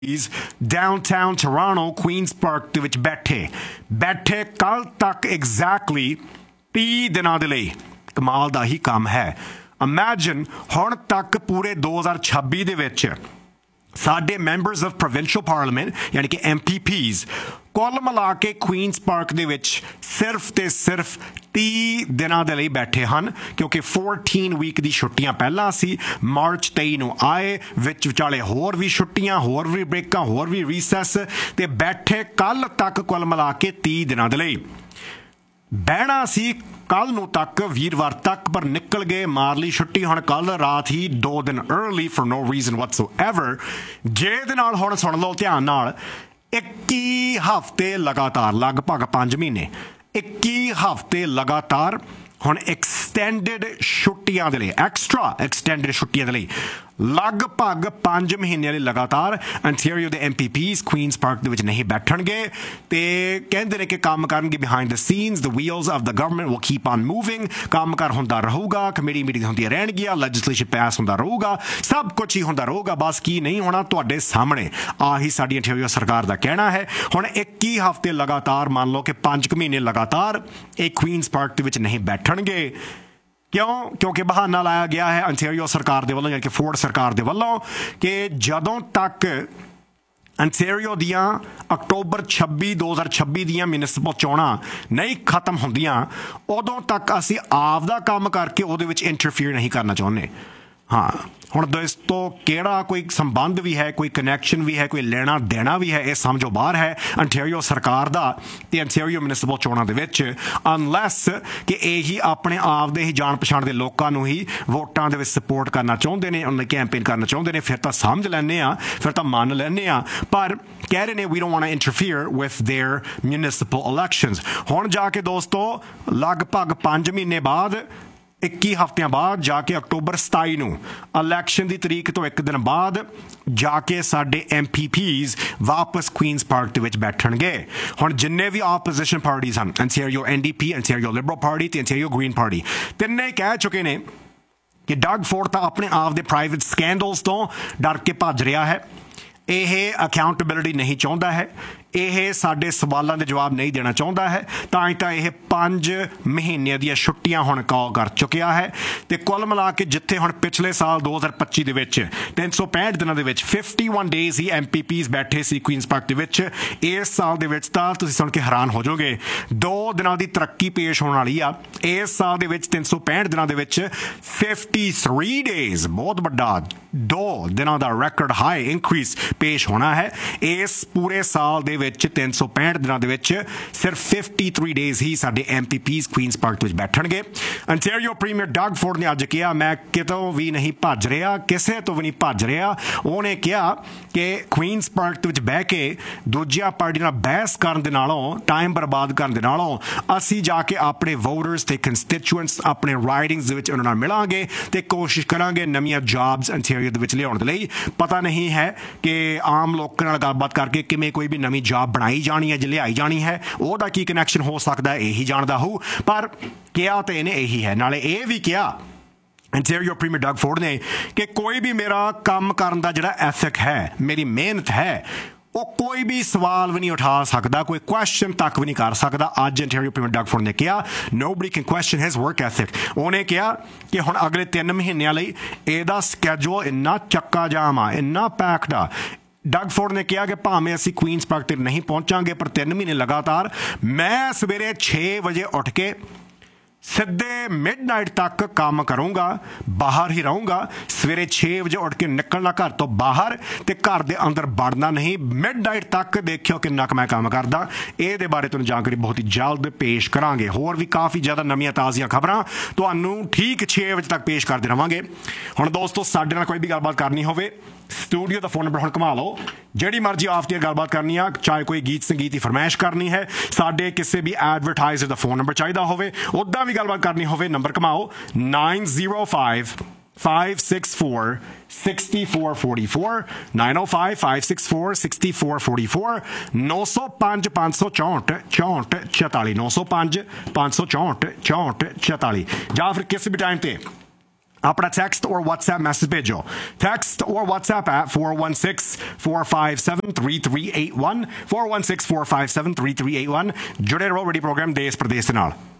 Downtown Toronto queen's park ਦੇ ਵਿੱਚ ਬੈਠੇ ਕੱਲ ਤੱਕ ਐਗਜ਼ੈਕਟਲੀ 30 ਦਿਨਾਂ ਦੇ ਲਈ। ਕਮਾਲ ਦਾ ਹੀ ਕੰਮ ਹੈ। ਇਮੈਜਿਨ ਹੁਣ ਤੱਕ ਪੂਰੇ 2026 ਦੇ ਵਿੱਚ ਸਾਡੇ ਮੈਂਬਰਸ ਆਫ ਪ੍ਰੋਵਿੰਸ਼ੀਅਲ ਪਾਰਲੀਮੈਂਟ ਯਾਨੀ ਕਿ MPPs ਕੁੱਲ ਮਿਲਾ ਕੇ ਕੁਈਨਸ ਪਾਰਕ ਦੇ ਵਿੱਚ ਸਿਰਫ ਤੇ ਸਿਰਫ 30 ਦਿਨਾਂ ਦੇ ਲਈ ਬੈਠੇ ਹਨ, ਕਿਉਂਕਿ 14 ਵੀਕ ਦੀ ਛੁੱਟੀਆਂ ਪਹਿਲਾਂ ਸੀ। ਮਾਰਚ 23 ਨੂੰ ਆਏ, ਵਿੱਚ ਵਿਚਾਲੇ ਹੋਰ ਵੀ ਛੁੱਟੀਆਂ, ਹੋਰ ਵੀ ਬ੍ਰੇਕਾਂ, ਹੋਰ ਵੀ ਰੀਸੈਸ, ਤੇ ਬੈਠੇ ਕੱਲ ਤੱਕ ਕੁੱਲ ਮਿਲਾ ਕੇ 30 ਦਿਨਾਂ ਦੇ ਲਈ। ਬਹਿਣਾ ਸੀ ਕੱਲ ਨੂੰ ਤੱਕ, ਵੀਰਵਾਰ ਤੱਕ, ਪਰ ਨਿਕਲ ਗਏ, ਮਾਰ ਲਈ ਛੁੱਟੀ ਹੁਣ ਕੱਲ ਰਾਤ ਹੀ 2 ਦਿਨ अर्ਲੀ ਫॉर नो ਰੀਜ਼ਨ ਵਟਸੋਐਵਰ। ਜੇ ਦੇ ਨਾਲ ਹੁਣ ਸੁਣ ਲਓ ਧਿਆਨ ਨਾਲ, 21 ਹਫ਼ਤੇ ਲਗਾਤਾਰ, ਲਗਭਗ 5 ਮਹੀਨੇ, 21 ਹਫ਼ਤੇ ਲਗਾਤਾਰ ਹੁਣ ਐਕਸਟੈਂਡਡ ਛੁੱਟੀਆਂ ਦੇ ਲਈ, ਐਕਸਟਰਾ ਐਕਸਟੈਂਡਡ ਛੁੱਟੀਆਂ ਦੇ ਲਈ ਲਗਭਗ 5 ਮਹੀਨਿਆਂ ਲਈ ਲਗਾਤਾਰ ਅੰਟੈਰੀਓ ਦੇ MPPs ਕੁਈਨਸ ਪਾਰਕ ਦੇ ਵਿੱਚ ਨਹੀਂ ਬੈਠਣਗੇ ਤੇ ਕਹਿੰਦੇ ਨੇ ਕਿ ਕੰਮ ਕਰਨਗੇ behind the scenes. The wheels of the government will keep on moving. ਕੰਮ ਕਰ ਹੁੰਦਾ ਰਹੂਗਾ, ਕਮੇਟੀ ਮੀਟਿੰਗ ਹੁੰਦੀਆਂ ਰਹਿਣਗੀਆਂ, ਲੈਜਿਸਲੇਸ਼ਨ ਪਾਸ ਹੁੰਦਾ ਰਹੂਗਾ, ਸਭ ਕੁਝ ਹੀ ਹੁੰਦਾ ਰਹੂਗਾ। ਬਸ ਕੀ ਨਹੀਂ ਹੋਣਾ ਤੁਹਾਡੇ ਸਾਹਮਣੇ, ਆਹੀ ਸਾਡੀ ਅੰਟੈਰੀਓ ਸਰਕਾਰ ਦਾ ਕਹਿਣਾ ਹੈ। ਹੁਣ 21 ਹਫ਼ਤੇ ਲਗਾਤਾਰ, ਮੰਨ ਲਓ ਕਿ 5 ਮਹੀਨੇ ਲਗਾਤਾਰ ਇਹ ਕੁਈਨਸ ਪਾਰਕ ਦੇ ਵਿੱਚ ਨਹੀਂ ਬੈਠਣਗੇ। ਕਿਉਂ? ਕਿਉਂਕਿ ਬਹਾਨਾ ਲਾਇਆ ਗਿਆ ਹੈ ਅੰਟੈਰੀਓ ਸਰਕਾਰ ਦੇ ਵੱਲੋਂ, ਯਾਨੀ ਕਿ ਫੋਰਡ ਸਰਕਾਰ ਦੇ ਵੱਲੋਂ, ਕਿ ਜਦੋਂ ਤੱਕ ਅੰਟੈਰੀਓ ਦੀਆਂ ਅਕਤੂਬਰ 2026 ਦੀਆਂ ਮਿਊਨਿਸਪਲ ਚੋਣਾਂ ਨਹੀਂ ਖਤਮ ਹੁੰਦੀਆਂ, ਉਦੋਂ ਤੱਕ ਅਸੀਂ ਆਪਦਾ ਕੰਮ ਕਰਕੇ ਉਹਦੇ ਵਿੱਚ ਇੰਟਰਫੀਅਰ ਨਹੀਂ ਕਰਨਾ ਚਾਹੁੰਦੇ। ਹਾਂ, ਹੁਣ ਦੋਸਤੋ ਕਿਹੜਾ ਕੋਈ ਸੰਬੰਧ ਵੀ ਹੈ, ਕੋਈ ਕਨੈਕਸ਼ਨ ਵੀ ਹੈ, ਕੋਈ ਲੈਣਾ ਦੇਣਾ ਵੀ ਹੈ, ਇਹ ਸਮਝੋ ਬਾਹਰ ਹੈ ਅੰਟੈਰੀਓ ਸਰਕਾਰ ਦਾ ਤੇ ਅੰਟੈਰੀਓ ਮਿਊਨਿਸਪਲ ਚੋਣਾਂ ਦੇ ਵਿੱਚ, ਅਨਲੈਸ ਕਿ ਇਹੀ ਆਪਣੇ ਆਪ ਦੇ ਹੀ ਜਾਣ ਪਛਾਣ ਦੇ ਲੋਕਾਂ ਨੂੰ ਹੀ ਵੋਟਾਂ ਦੇ ਵਿੱਚ ਸਪੋਰਟ ਕਰਨਾ ਚਾਹੁੰਦੇ ਨੇ, ਉਹਨਾਂ ਕੈਂਪੇਨ ਕਰਨਾ ਚਾਹੁੰਦੇ ਨੇ, ਫਿਰ ਤਾਂ ਸਮਝ ਲੈਂਦੇ ਆ, ਫਿਰ ਤਾਂ ਮੰਨ ਲੈਂਦੇ ਆ। ਪਰ ਕਹਿ ਰਹੇ ਨੇ we don't want to interfere with there municipal elections. ਹੁਣ ਜਾ ਕੇ ਦੋਸਤੋ ਲਗਭਗ 5 ਮਹੀਨੇ ਬਾਅਦ, 21 ਹਫ਼ਤਿਆਂ ਬਾਅਦ ਜਾ ਕੇ ਅਕਤੂਬਰ 27 ਨੂੰ ਇਲੈਕਸ਼ਨ ਦੀ ਤਰੀਕ ਤੋਂ 1 ਦਿਨ ਬਾਅਦ ਜਾ ਕੇ ਸਾਡੇ MPPs ਵਾਪਸ ਕੁਈਨਸ ਪਾਰਕ ਦੇ ਵਿੱਚ ਬੈਠਣਗੇ। ਹੁਣ ਜਿੰਨੇ ਵੀ ਆਪੋਜੀਸ਼ਨ ਪਾਰਟੀਜ਼ ਹਨ, Ontario NDP, Ontario Liberal party ਤੇ ਅੰਟੈਰੀਓ ਗ੍ਰੀਨ ਪਾਰਟੀ, ਤਿੰਨੇ ਕਹਿ ਚੁੱਕੇ ਨੇ ਕਿ ਡਗ ਫੋਰਡ ਤਾਂ ਆਪਣੇ ਆਪ ਦੇ ਪ੍ਰਾਈਵੇਟ ਸਕੈਂਡਲਸ ਤੋਂ ਡਰ ਕੇ ਭੱਜ ਰਿਹਾ ਹੈ। ਇਹ ਅਕਾਊਂਟੇਬਿਲਿਟੀ ਨਹੀਂ ਚਾਹੁੰਦਾ ਹੈ, ਇਹ ਸਾਡੇ ਸਵਾਲਾਂ ਦੇ ਜਵਾਬ ਨਹੀਂ ਦੇਣਾ ਚਾਹੁੰਦਾ ਹੈ। ਤਾਂ ਹੀ ਤਾਂ ਇਹ 5 ਮਹੀਨਿਆਂ ਦੀਆਂ ਛੁੱਟੀਆਂ ਹੁਣ ਕਾਲ ਕਰ ਚੁੱਕਿਆ ਹੈ। ਤੇ ਕੁੱਲ ਮਿਲਾ ਕੇ ਜਿੱਥੇ ਹੁਣ ਪਿਛਲੇ ਸਾਲ 2025 ਦੇ ਵਿੱਚ 365 ਦਿਨਾਂ ਦੇ ਵਿੱਚ 51 ਡੇਜ਼ ਹੀ MPPs ਬੈਠੇ ਸੀ ਕੁਈਨਸ ਪਾਰਕ ਦੇ ਵਿੱਚ, ਇਸ ਸਾਲ ਦੇ ਵਿੱਚ ਤਾਂ ਤੁਸੀਂ ਸੁਣ ਕੇ ਹੈਰਾਨ ਹੋ ਜਾਓਗੇ, 2 ਦਿਨਾਂ ਦੀ ਤਰੱਕੀ ਪੇਸ਼ ਹੋਣ ਵਾਲੀ ਆ। ਇਸ ਸਾਲ ਦੇ ਵਿੱਚ 365 ਦਿਨਾਂ ਦੇ ਵਿੱਚ 53 ਡੇਜ਼, ਬਹੁਤ ਵੱਡਾ 2 ਦਿਨਾਂ ਦਾ ਰੈਕੋਰਡ ਹਾਈ ਇਨਕਰੀਜ਼ ਪੇਸ਼ ਹੋਣਾ ਹੈ। ਇਸ ਪੂਰੇ ਸਾਲ ਦੇ ਵਿੱਚ 365 ਦਿਨਾਂ ਦੇ ਵਿੱਚ ਸਿਰਫ 53 ਡੇਜ਼ ਹੀ ਸਾਡੇ MPPs ਕੁਈਨਸ ਪਾਰਕ ਵਿੱਚ ਬੈਠਣਗੇ। ਅੰਟੈਰੀਓ ਪ੍ਰੀਮੀਅਰ ਡਗ ਫੋਰਡ ਨੇ ਅੱਜ ਕਿਹਾ, ਮੈਂ ਕਿਤੋਂ ਵੀ ਨਹੀਂ ਭੱਜ ਰਿਹਾ, ਕਿਸੇ ਤੋਂ ਵੀ ਨਹੀਂ ਭੱਜ ਰਿਹਾ। ਉਹਨੇ ਕਿਹਾ ਕਿ ਕੁਈਨਸ ਪਾਰਕ ਦੇ ਵਿੱਚ ਬਹਿ ਕੇ ਦੂਜੀਆਂ ਪਾਰਟੀਆਂ ਨਾਲ ਬਹਿਸ ਕਰਨ ਦੇ ਨਾਲੋਂ, ਟਾਈਮ ਬਰਬਾਦ ਕਰਨ ਦੇ ਨਾਲੋਂ, ਅਸੀਂ ਜਾ ਕੇ ਆਪਣੇ ਵੋਟਰਸ ਤੇ ਕੰਸਟੀਚੂਐਂਟਸ, ਆਪਣੇ ਰਾਈਡਿੰਗਸ ਦੇ ਵਿੱਚ ਉਹਨਾਂ ਨਾਲ ਮਿਲਾਂਗੇ ਤੇ ਕੋਸ਼ਿਸ਼ ਕਰਾਂਗੇ ਨਵੀਆਂ ਜੌਬਸ ਅੰਟੈਰੀਓ ਦੇ ਵਿੱਚ ਲਿਆਉਣ ਦੇ ਲਈ। ਪਤਾ ਨਹੀਂ ਹੈ ਕਿ ਆਮ ਲੋਕਾਂ ਨਾਲ ਗੱਲਬਾਤ ਕਰਕੇ ਕਿਵੇਂ ਕੋਈ ਵੀ ਨਵੀਂ ਜੌਬ ਬਣਾਈ ਜਾਣੀ ਹੈ, ਜੇ ਲਿਆਈ ਜਾਣੀ ਹੈ, ਉਹਦਾ ਕੀ ਕਨੈਕਸ਼ਨ ਹੋ ਸਕਦਾ, ਇਹੀ ਜਾਣਦਾ ਹੋਊ। ਪਰ ਕਿਹਾ ਤਾਂ ਇਹਨੇ ਇਹੀ ਹੈ। ਨਾਲੇ ਇਹ ਵੀ ਕਿਹਾ ਅੰਟੈਰੀਓ ਪ੍ਰੀਮੀਅਰ ਡਗ ਫੋਰਡ ਨੇ ਕਿ ਕੋਈ ਵੀ ਮੇਰਾ ਕੰਮ ਕਰਨ ਦਾ ਜਿਹੜਾ ਐਥਿਕ ਹੈ, ਮੇਰੀ ਮਿਹਨਤ ਹੈ, ਉਹ ਕੋਈ ਵੀ ਸਵਾਲ ਵੀ ਨਹੀਂ ਉਠਾ ਸਕਦਾ, ਕੋਈ ਕੁਐਸਚਨ ਤੱਕ ਵੀ ਨਹੀਂ ਕਰ ਸਕਦਾ। ਅੱਜ ਅੰਟੈਰੀਓ ਪ੍ਰੀਮੀਅਰ ਡਗ ਫੋਰਡ ਨੇ ਕਿਹਾ nobody can question his work ethic. ਉਹਨੇ ਕਿਹਾ ਕਿ ਹੁਣ ਅਗਲੇ 3 ਮਹੀਨਿਆਂ ਲਈ ਇਹਦਾ ਸਕੈਜੂਲ ਇੰਨਾ ਚੱਕਾ ਜਾਮ ਆ, ਇੰਨਾ ਪੈਕਡ ਆ। ਡਗ ਫੋਰਡ ਨੇ ਕਿਹਾ ਕਿ ਭਾਵੇਂ ਅਸੀਂ ਕੁਈਨਸ ਪਾਰਕ ਤੇ ਨਹੀਂ ਪਹੁੰਚਾਂਗੇ, ਪਰ 3 ਮਹੀਨੇ ਲਗਾਤਾਰ ਮੈਂ ਸਵੇਰੇ 6 ਵਜੇ ਉੱਠ ਕੇ ਸਿੱਧੇ ਮਿਡਨਾਈਟ ਤੱਕ ਕੰਮ ਕਰੂੰਗਾ, ਬਾਹਰ ਹੀ ਰਹੂੰਗਾ। ਸਵੇਰੇ 6 ਵਜੇ ਉੱਠ ਕੇ ਨਿਕਲਣਾ ਘਰ ਤੋਂ ਬਾਹਰ ਤੇ ਘਰ ਦੇ ਅੰਦਰ ਵੜਨਾ ਨਹੀਂ। ਮਿਡਨਾਈਟ ਤੱਕ ਦੇਖਿਓ ਕਿੰਨਾ ਕੁ ਮੈਂ ਕੰਮ ਕਰਦਾ। ਇਹਦੇ ਬਾਰੇ ਤੁਹਾਨੂੰ ਜਾਣਕਾਰੀ ਬਹੁਤ ਹੀ ਜਲਦ ਪੇਸ਼ ਕਰਾਂਗੇ। ਹੋਰ ਵੀ ਕਾਫੀ ਜ਼ਿਆਦਾ ਨਵੀਆਂ ਤਾਜ਼ੀਆਂ ਖਬਰਾਂ ਤੁਹਾਨੂੰ ਠੀਕ 6 ਵਜੇ ਤੱਕ ਪੇਸ਼ ਕਰਦੇ ਰਹਾਂਗੇ। ਹੁਣ ਦੋਸਤੋ ਸਾਡੇ ਨਾਲ ਕੋਈ ਵੀ ਗੱਲਬਾਤ ਕਰਨੀ ਹੋਵੇ, ਸਟੂਡੀਓ ਦਾ ਫੋਨ ਨੰਬਰ ਹੁਣ ਘੁਮਾ ਲਓ, ਜਿਹੜੀ ਮਰਜ਼ੀ ਆਫ ਦੀ ਗੱਲਬਾਤ ਕਰਨੀ ਆ, ਚਾਹੇ ਕੋਈ ਗੀਤ ਸੰਗੀਤ ਦੀ ਫਰਮਾਇਸ਼ ਕਰਨੀ ਹੈ, ਸਾਡੇ ਕਿਸੇ ਵੀ ਐਡਵਰਟਾਈਜ਼ਰ ਦਾ ਫੋਨ ਨੰਬਰ ਚਾਹੀਦਾ ਹੋਵੇ, ਉੱਦਾਂ ਵੀ ਗੱਲਬਾਤ ਕਰਨੀ ਹੋਵੇ, ਨੰਬਰ ਘੁਮਾਓ 905 564 6444 905 564 6444 905 564 6444 905 564 6444 ਜਾਂ ਫਿਰ ਕਿਸੇ ਵੀ ਟਾਈਮ ਤੇ ਆਪਣਾ ਟੈਕਸਟ ਔਰ WhatsApp ਮੈਸੇਜ ਭੇਜੋ ਟੈਕਸਟ ਔਰ WhatsApp at 416-457-3381 416-457-3381 ਜੁੜੇ ਰਹੋ ਰੇਡੀਓ ਪ੍ਰੋਗਰਾਮ ਦੇਸ਼ ਪ੍ਰਦੇਸ਼ ਦੇ ਨਾਲ